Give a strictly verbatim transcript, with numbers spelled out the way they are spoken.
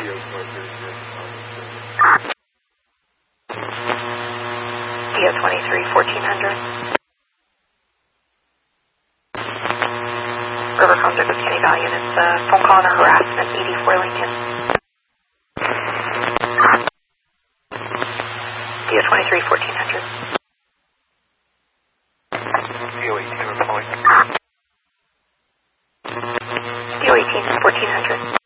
D O twenty-three, fourteen hundred. River Contact with Kenny Valiant. It's a phone call on a harassment, eighty-four Lincoln. D O twenty-three, fourteen hundred. D O eighteen, I'm calling. D O eighteen, fourteen hundred.